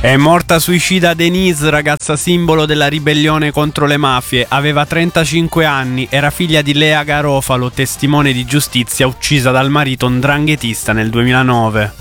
È morta suicida Denise, ragazza simbolo della ribellione contro le mafie. Aveva 35 anni, era figlia di Lea Garofalo, testimone di giustizia, uccisa dal marito 'ndranghetista nel 2009.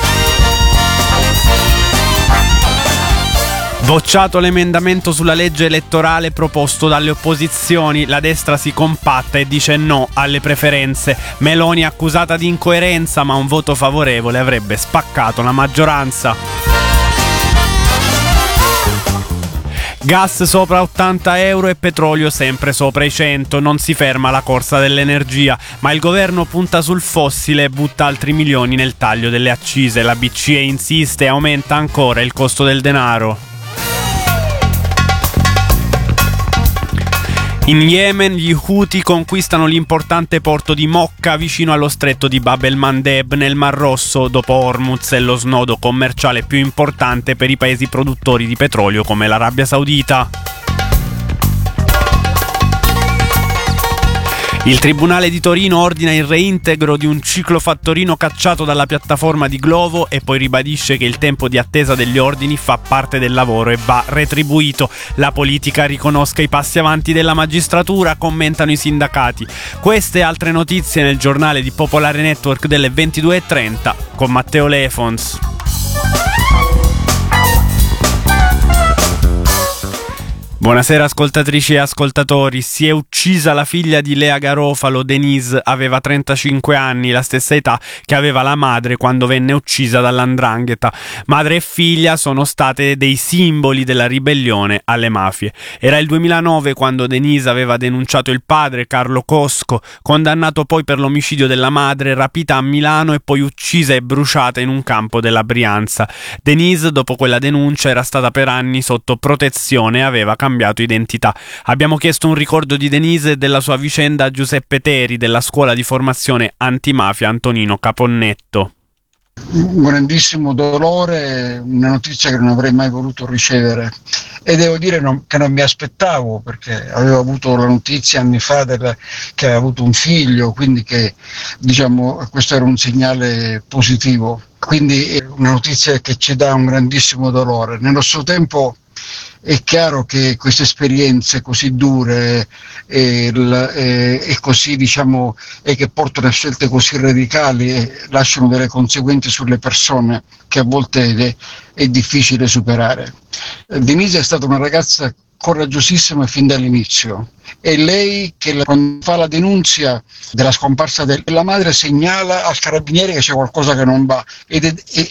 Bocciato l'emendamento sulla legge elettorale proposto dalle opposizioni, la destra si compatta e dice no alle preferenze. Meloni accusata di incoerenza, ma un voto favorevole avrebbe spaccato la maggioranza. Gas sopra 80 euro e petrolio sempre sopra i 100, non si ferma la corsa dell'energia, ma il governo punta sul fossile e butta altri milioni nel taglio delle accise. La BCE insiste e aumenta ancora il costo del denaro. In Yemen gli Houthi conquistano l'importante porto di Mocca vicino allo stretto di Bab el-Mandeb nel Mar Rosso. Dopo Hormuz è lo snodo commerciale più importante per i paesi produttori di petrolio come l'Arabia Saudita. Il Tribunale di Torino ordina il reintegro di un ciclofattorino cacciato dalla piattaforma di Glovo e poi ribadisce che il tempo di attesa degli ordini fa parte del lavoro e va retribuito. La politica riconosca i passi avanti della magistratura, commentano i sindacati. Queste e altre notizie nel giornale di Popolare Network delle 22:30 con Matteo Lefons. Buonasera ascoltatrici e ascoltatori. Si è uccisa la figlia di Lea Garofalo, Denise, aveva 35 anni, la stessa età che aveva la madre quando venne uccisa dall''ndrangheta. Madre e figlia sono state dei simboli della ribellione alle mafie. Era il 2009 quando Denise aveva denunciato il padre, Carlo Cosco, condannato poi per l'omicidio della madre, rapita a Milano e poi uccisa e bruciata in un campo della Brianza. Denise, dopo quella denuncia, era stata per anni sotto protezione e aveva cambiato identità. Abbiamo chiesto un ricordo di Denise e della sua vicenda a Giuseppe Teri della scuola di formazione antimafia Antonino Caponnetto. Un grandissimo dolore, una notizia che non avrei mai voluto ricevere e devo dire che non mi aspettavo, perché avevo avuto la notizia anni fa che aveva avuto un figlio, quindi che questo era un segnale positivo, quindi è una notizia che ci dà un grandissimo dolore. Nello stesso tempo è chiaro che queste esperienze così dure e così e che portano a scelte così radicali lasciano delle conseguenze sulle persone che a volte è difficile superare. Denise è stata una ragazza coraggiosissima fin dall'inizio. È lei che quando fa la denunzia della scomparsa della madre segnala al carabiniere che c'è qualcosa che non va ed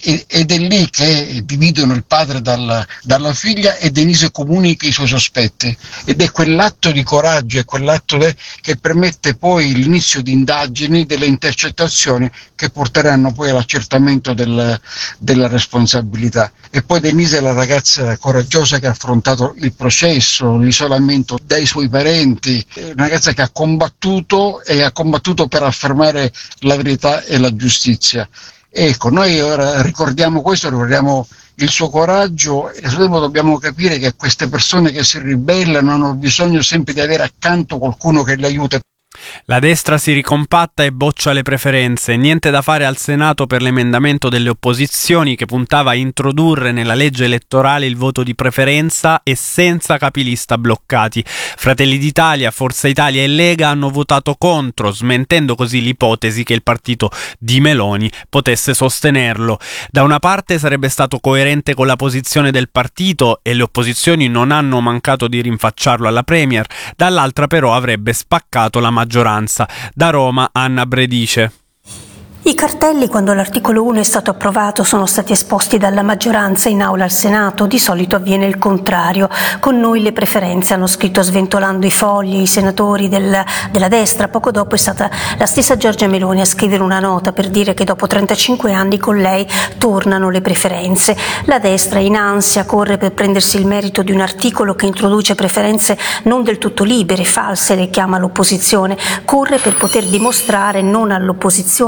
è lì che dividono il padre dalla figlia e Denise comunica i suoi sospetti ed è quell'atto di coraggio, è quell'atto che permette poi l'inizio di indagini, delle intercettazioni che porteranno poi all'accertamento della responsabilità. E poi Denise è la ragazza coraggiosa che ha affrontato il processo, l'isolamento dai suoi parenti, una ragazza che ha combattuto per affermare la verità e la giustizia. Ecco, noi ora ricordiamo questo, ricordiamo il suo coraggio e dobbiamo capire che queste persone che si ribellano hanno bisogno sempre di avere accanto qualcuno che le aiuta. La destra si ricompatta e boccia le preferenze. Niente da fare al Senato per l'emendamento delle opposizioni che puntava a introdurre nella legge elettorale il voto di preferenza e senza capilista bloccati. Fratelli d'Italia, Forza Italia e Lega hanno votato contro, smentendo così l'ipotesi che il partito di Meloni potesse sostenerlo. Da una parte sarebbe stato coerente con la posizione del partito e le opposizioni non hanno mancato di rinfacciarlo alla Premier, dall'altra però avrebbe spaccato la maggioranza. Da Roma, Anna Bredice. I cartelli, quando l'articolo 1 è stato approvato, sono stati esposti dalla maggioranza in aula al Senato. Di solito avviene il contrario. Con noi le preferenze, hanno scritto sventolando i fogli i senatori della destra. Poco dopo è stata la stessa Giorgia Meloni a scrivere una nota per dire che dopo 35 anni con lei tornano le preferenze. La destra, in ansia, corre per prendersi il merito di un articolo che introduce preferenze non del tutto libere, false, le chiama l'opposizione. Corre per poter dimostrare non all'opposizione ma a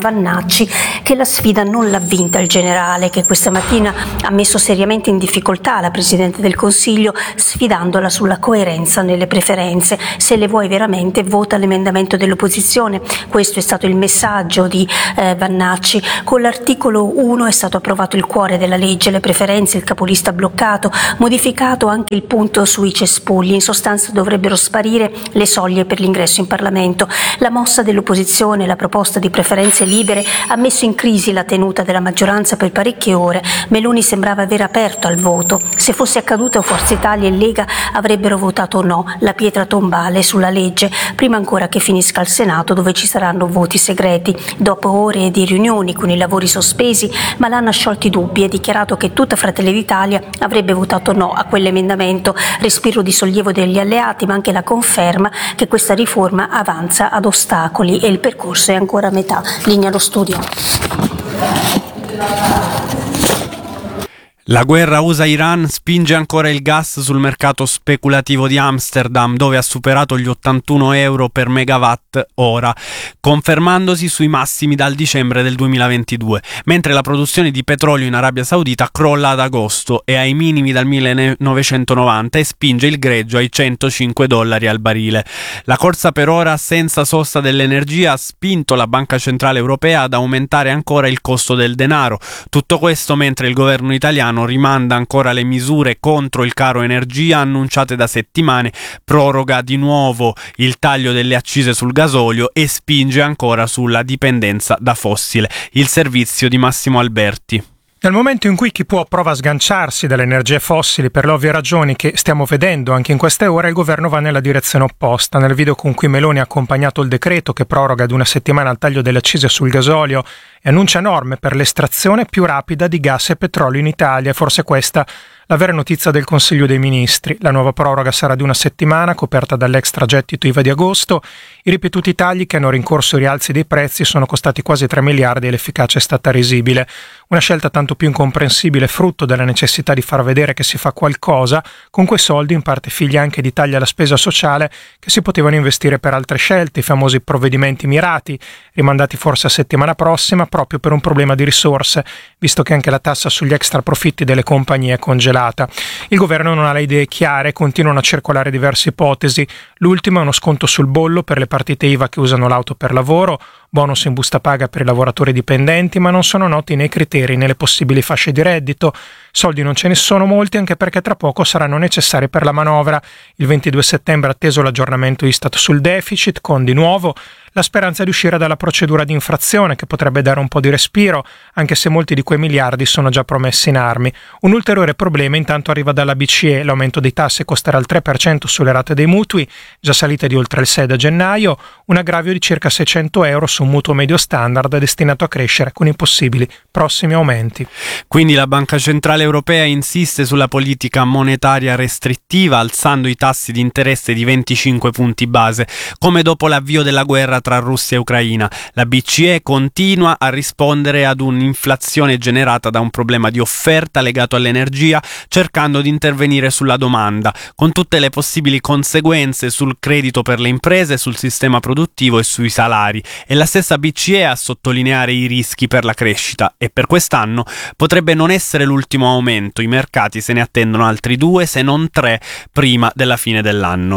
Vannacci che la sfida non l'ha vinta il generale, che questa mattina ha messo seriamente in difficoltà la Presidente del Consiglio sfidandola sulla coerenza nelle preferenze. Se le vuoi veramente, vota l'emendamento dell'opposizione. Questo è stato il messaggio di Vannacci. Con l'articolo 1 è stato approvato il cuore della legge, le preferenze, il capolista bloccato, modificato anche il punto sui cespugli. In sostanza dovrebbero sparire le soglie per l'ingresso in Parlamento. La mossa dell'opposizione, la proposta di preferenze libere, ha messo in crisi la tenuta della maggioranza per parecchie ore. Meloni sembrava aver aperto al voto. Se fosse accaduto, Forza Italia e Lega avrebbero votato no, la pietra tombale sulla legge, prima ancora che finisca al Senato, dove ci saranno voti segreti. Dopo ore di riunioni con i lavori sospesi, Malan ha sciolto i dubbi e dichiarato che tutta Fratelli d'Italia avrebbe votato no a quell'emendamento. Respiro di sollievo degli alleati, ma anche la conferma che questa riforma avanza ad ostacoli e il percorso è ancora a metà. Linea allo studio. La guerra USA-Iran spinge ancora il gas sul mercato speculativo di Amsterdam, dove ha superato gli 81 euro per megawatt ora, confermandosi sui massimi dal dicembre del 2022, mentre la produzione di petrolio in Arabia Saudita crolla ad agosto e ai minimi dal 1990 e spinge il greggio ai $105 al barile. La corsa per ora senza sosta dell'energia ha spinto la Banca Centrale Europea ad aumentare ancora il costo del denaro. Tutto questo mentre il governo italiano rimanda ancora le misure contro il caro energia annunciate da settimane, proroga di nuovo il taglio delle accise sul gasolio e spinge ancora sulla dipendenza da fossile. Il servizio di Massimo Alberti. Nel momento in cui chi può prova a sganciarsi dalle energie fossili per le ovvie ragioni che stiamo vedendo anche in queste ore, il governo va nella direzione opposta. Nel video con cui Meloni ha accompagnato il decreto che proroga di una settimana il taglio delle accise sul gasolio e annuncia norme per l'estrazione più rapida di gas e petrolio in Italia. Forse questa la vera notizia del Consiglio dei Ministri. La nuova proroga sarà di una settimana, coperta dall'extragettito IVA di agosto. I ripetuti tagli che hanno rincorso i rialzi dei prezzi sono costati quasi 3 miliardi e l'efficacia è stata risibile. Una scelta tanto più incomprensibile, frutto della necessità di far vedere che si fa qualcosa con quei soldi, in parte figli anche di tagli alla spesa sociale che si potevano investire per altre scelte, i famosi provvedimenti mirati, rimandati forse a settimana prossima proprio per un problema di risorse, visto che anche la tassa sugli extra profitti delle compagnie è congelata. Il governo non ha le idee chiare, continuano a circolare diverse ipotesi. L'ultima è uno sconto sul bollo per le partite IVA che usano l'auto per lavoro, bonus in busta paga per i lavoratori dipendenti, ma non sono noti né i criteri né le possibili fasce di reddito. Soldi non ce ne sono molti, anche perché tra poco saranno necessari per la manovra. Il 22 settembre è atteso l'aggiornamento Istat sul deficit, con di nuovo la speranza di uscire dalla procedura di infrazione, che potrebbe dare un po' di respiro, anche se molti di quei miliardi sono già promessi in armi. Un ulteriore problema intanto arriva dalla BCE. L'aumento dei tassi costerà il 3% sulle rate dei mutui, già salite di oltre il 6 da gennaio, un aggravio di circa 600 euro su un mutuo medio standard destinato a crescere con i possibili prossimi aumenti. Quindi la Banca Centrale Europea insiste sulla politica monetaria restrittiva, alzando i tassi di interesse di 25 punti base, come dopo l'avvio della guerra tra Russia e Ucraina. La BCE continua a rispondere ad un'inflazione generata da un problema di offerta legato all'energia, cercando di intervenire sulla domanda, con tutte le possibili conseguenze sul credito per le imprese, sul sistema produttivo e sui salari. E la stessa BCE a sottolineare i rischi per la crescita, e per quest'anno potrebbe non essere l'ultimo aumento. I mercati se ne attendono altri 2, se non 3, prima della fine dell'anno.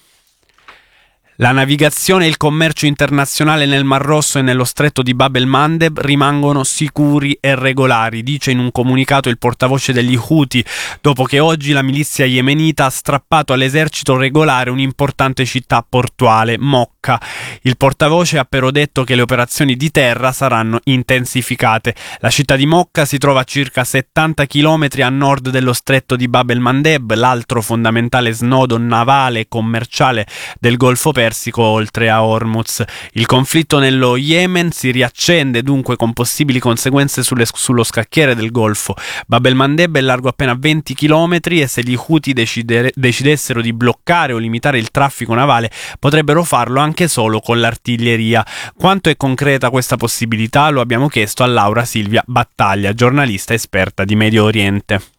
La navigazione e il commercio internazionale nel Mar Rosso e nello stretto di Bab el-Mandeb rimangono sicuri e regolari, dice in un comunicato il portavoce degli Houthi, dopo che oggi la milizia yemenita ha strappato all'esercito regolare un'importante città portuale, Mocca. Il portavoce ha però detto che le operazioni di terra saranno intensificate. La città di Mocca si trova a circa 70 km a nord dello stretto di Bab el-Mandeb, l'altro fondamentale snodo navale e commerciale del Golfo Persico oltre a Hormuz. Il conflitto nello Yemen si riaccende dunque con possibili conseguenze sullo scacchiere del Golfo. Bab el-Mandeb è largo appena 20 km e se gli Houthi decidessero di bloccare o limitare il traffico navale potrebbero farlo anche solo con l'artiglieria. Quanto è concreta questa possibilità lo abbiamo chiesto a Laura Silvia Battaglia, giornalista esperta di Medio Oriente.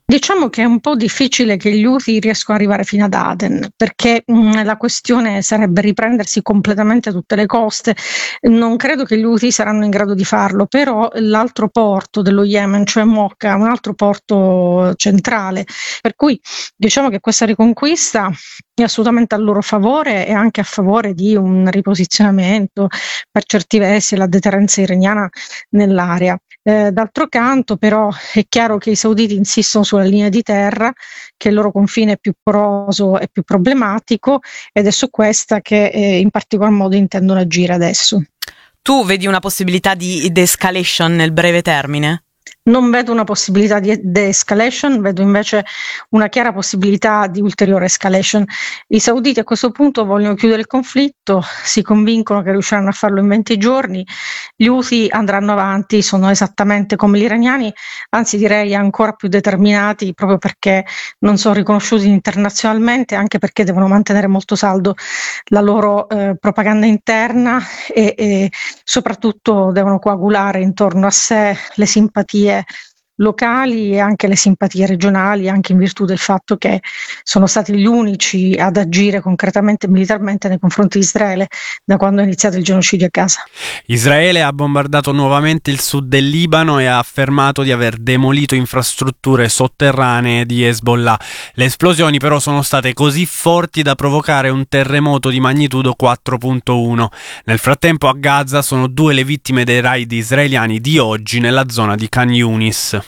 Diciamo che è un po' difficile che gli Houthi riescano ad arrivare fino ad Aden, perché la questione sarebbe riprendersi completamente tutte le coste. Non credo che gli Houthi saranno in grado di farlo, però l'altro porto dello Yemen, cioè Mocca, è un altro porto centrale, per cui diciamo che questa riconquista è assolutamente a loro favore e anche a favore di un riposizionamento per certi versi la deterrenza iraniana nell'area. D'altro canto però è chiaro che i sauditi insistono sulla linea di terra, che il loro confine è più poroso e più problematico, ed è su questa che in particolar modo intendono agire adesso. Tu vedi una possibilità di de-escalation nel breve termine? Non vedo una possibilità di de-escalation, vedo invece una chiara possibilità di ulteriore escalation. I sauditi a questo punto vogliono chiudere il conflitto, si convincono che riusciranno a farlo in 20 giorni, gli Houthi andranno avanti, sono esattamente come gli iraniani, anzi direi ancora più determinati, proprio perché non sono riconosciuti internazionalmente, anche perché devono mantenere molto saldo la loro propaganda interna e soprattutto devono coagulare intorno a sé le simpatie locali e anche le simpatie regionali, anche in virtù del fatto che sono stati gli unici ad agire concretamente e militarmente nei confronti di Israele da quando è iniziato il genocidio a Gaza. Israele ha bombardato nuovamente il sud del Libano e ha affermato di aver demolito infrastrutture sotterranee di Hezbollah. Le esplosioni però sono state così forti da provocare un terremoto di magnitudo 4.1. Nel frattempo a Gaza sono 2 le vittime dei raid israeliani di oggi nella zona di Khan Yunis.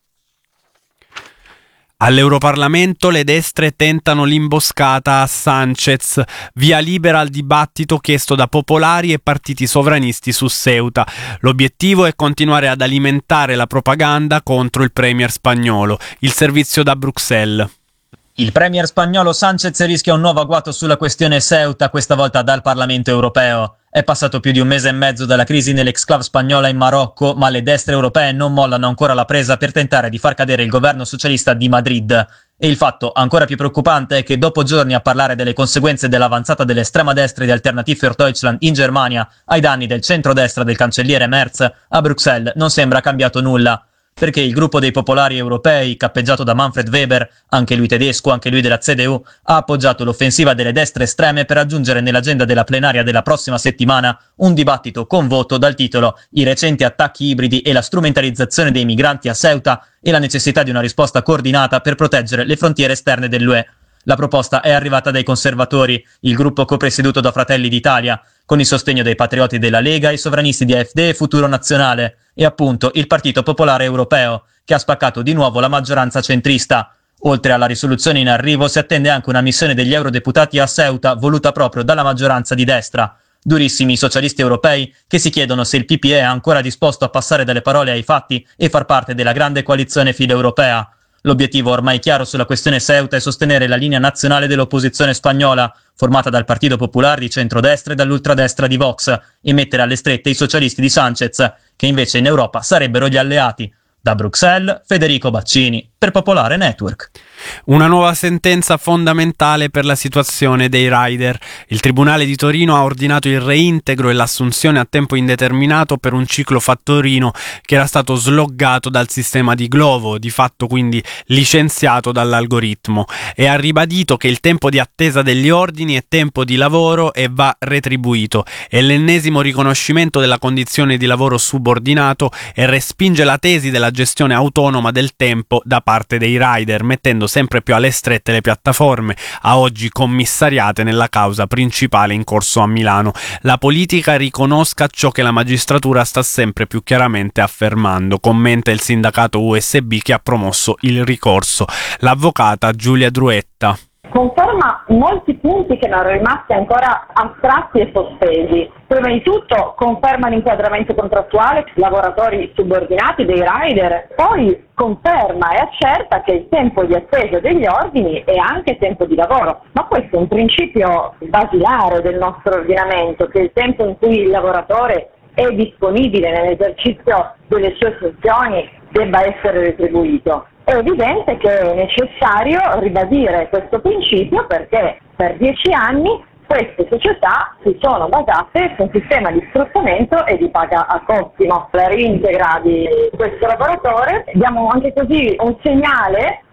All'Europarlamento le destre tentano l'imboscata a Sánchez, via libera al dibattito chiesto da popolari e partiti sovranisti su Ceuta. L'obiettivo è continuare ad alimentare la propaganda contro il premier spagnolo. Il servizio da Bruxelles. Il premier spagnolo Sánchez rischia un nuovo agguato sulla questione Ceuta, questa volta dal Parlamento europeo. È passato più di un mese e mezzo dalla crisi nell'exclave spagnola in Marocco, ma le destre europee non mollano ancora la presa per tentare di far cadere il governo socialista di Madrid. E il fatto ancora più preoccupante è che dopo giorni a parlare delle conseguenze dell'avanzata dell'estrema destra di Alternative für Deutschland in Germania ai danni del centrodestra del cancelliere Merz, a Bruxelles non sembra cambiato nulla. Perché il gruppo dei popolari europei, cappeggiato da Manfred Weber, anche lui tedesco, anche lui della CDU, ha appoggiato l'offensiva delle destre estreme per aggiungere nell'agenda della plenaria della prossima settimana un dibattito con voto dal titolo «I recenti attacchi ibridi e la strumentalizzazione dei migranti a Ceuta e la necessità di una risposta coordinata per proteggere le frontiere esterne dell'UE». La proposta è arrivata dai conservatori, il gruppo copresieduto da Fratelli d'Italia, con il sostegno dei patrioti della Lega, i sovranisti di AfD e Futuro Nazionale, e appunto il Partito Popolare Europeo, che ha spaccato di nuovo la maggioranza centrista. Oltre alla risoluzione in arrivo si attende anche una missione degli eurodeputati a Ceuta, voluta proprio dalla maggioranza di destra. Durissimi i socialisti europei che si chiedono se il PPE è ancora disposto a passare dalle parole ai fatti e far parte della grande coalizione filo-europea. L'obiettivo ormai chiaro sulla questione Ceuta è sostenere la linea nazionale dell'opposizione spagnola, formata dal Partito Popolare di centrodestra e dall'ultradestra di Vox, e mettere alle strette i socialisti di Sánchez, che invece in Europa sarebbero gli alleati. Da Bruxelles, Federico Baccini, per Popolare Network. Una nuova sentenza fondamentale per la situazione dei rider. Il Tribunale di Torino ha ordinato il reintegro e l'assunzione a tempo indeterminato per un ciclofattorino che era stato sloggato dal sistema di Glovo, di fatto quindi licenziato dall'algoritmo, e ha ribadito che il tempo di attesa degli ordini è tempo di lavoro e va retribuito. È l'ennesimo riconoscimento della condizione di lavoro subordinato e respinge la tesi della gestione autonoma del tempo da parte dei rider, mettendo sempre più alle strette le piattaforme, a oggi commissariate nella causa principale in corso a Milano. La politica riconosca ciò che la magistratura sta sempre più chiaramente affermando, commenta il sindacato USB che ha promosso il ricorso. L'avvocata Giulia Druetta. Conferma molti punti che erano rimasti ancora astratti e sospesi. Prima di tutto conferma l'inquadramento contrattuale lavoratori subordinati dei rider, poi conferma e accerta che il tempo di attesa degli ordini è anche tempo di lavoro, ma questo è un principio basilare del nostro ordinamento, che il tempo in cui il lavoratore è disponibile nell'esercizio delle sue funzioni debba essere retribuito. È evidente che è necessario ribadire questo principio perché per 10 anni queste società si sono basate su un sistema di sfruttamento e di paga a cottimo. La reintegra di questo lavoratore diamo anche così un segnale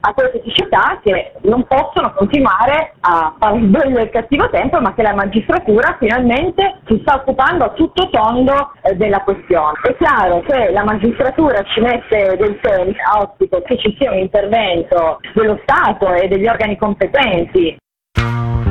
a queste società che non possono continuare a fare il bello e il cattivo tempo, ma che la magistratura finalmente si sta occupando a tutto tondo della questione. È chiaro che la magistratura ci mette del tempo, auspico che ci sia un intervento dello Stato e degli organi competenti.